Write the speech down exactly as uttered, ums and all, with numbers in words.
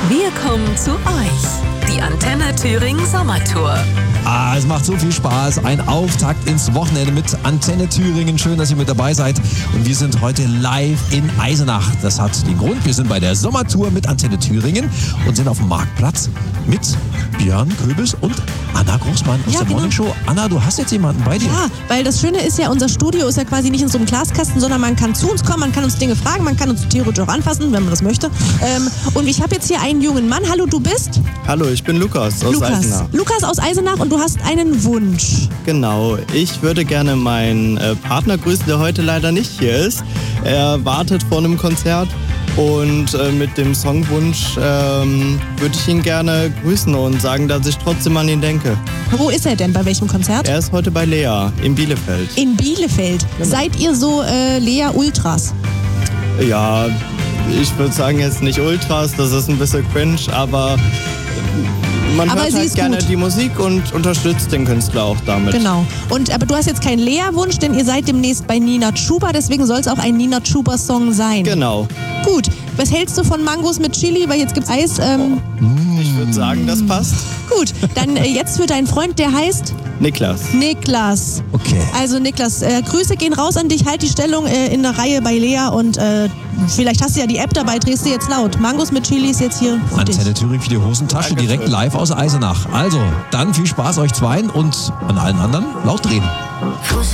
Wir kommen zu euch. Die Antenne Thüringen Sommertour. Ah, es macht so viel Spaß. Ein Auftakt ins Wochenende mit Antenne Thüringen. Schön, dass ihr mit dabei seid. Und wir sind heute live in Eisenach. Das hat den Grund, wir sind bei der Sommertour mit Antenne Thüringen und sind auf dem Marktplatz mit Björn Köbis und Anna Großmann aus ja, der genau. Morning Show. Anna, du hast jetzt jemanden bei dir. Ja, weil das Schöne ist ja, unser Studio ist ja quasi nicht in so einem Glaskasten, sondern man kann zu uns kommen, man kann uns Dinge fragen, man kann uns theoretisch auch anfassen, wenn man das möchte. Ähm, und ich habe jetzt hier einen jungen Mann. Hallo, du bist? Hallo, ich bin Lukas aus Lukas. Eisenach. Lukas aus Eisenach und du hast einen Wunsch. Genau, ich würde gerne meinen äh, Partner grüßen, der heute leider nicht hier ist. Er wartet vor einem Konzert und äh, mit dem Songwunsch ähm, würde ich ihn gerne grüßen und sagen, dass ich trotzdem an ihn denke. Wo ist er denn? Bei welchem Konzert? Er ist heute bei Lea in Bielefeld. In Bielefeld. Genau. Seid ihr so äh, Lea Ultras? Ja, ich würde sagen jetzt nicht Ultras, das ist ein bisschen cringe, aber man Aber hört sie halt ist gerne gut. die Musik und unterstützt den Künstler auch damit. Genau. Und aber du hast jetzt keinen Lea-Wunsch, denn ihr seid demnächst bei Nina Chuba, deswegen soll es auch ein Nina Chuba-Song sein. Genau. Gut. Was hältst du von Mangos mit Chili? Weil jetzt gibt's Eis. Ähm, Ich würde sagen, das passt. Gut. Dann äh, jetzt für deinen Freund, der heißt Niklas. Niklas. Okay. Also Niklas, äh, Grüße gehen raus an dich. Halt die Stellung äh, in der Reihe bei Lea und äh, vielleicht hast du ja die App dabei. Drehst du jetzt laut. Mangos mit Chili ist jetzt hier für dich. Antenne Thüringen für die Hosentasche, Dankeschön. direkt live aus Eisenach. Also, dann viel Spaß euch zweien und an allen anderen laut drehen. Grüße